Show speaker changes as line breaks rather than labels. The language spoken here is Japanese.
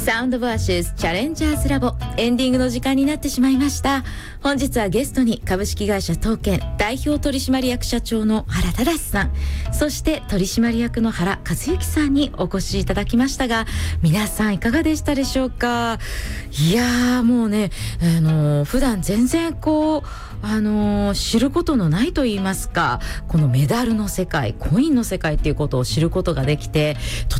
サウンドバーシスチャレンジャーズラボエンディングの時間になってしまいました。本日はゲストに株式会社東建代表取締役社長の原忠さん、そして取締役の原和幸さんにお越しいただきましたが、皆さんいかがでしたでしょうか。いやーもうね、普段全然知ることのないと言いますか、このメダルの世界、コインの世界っていうことを知ることができて、と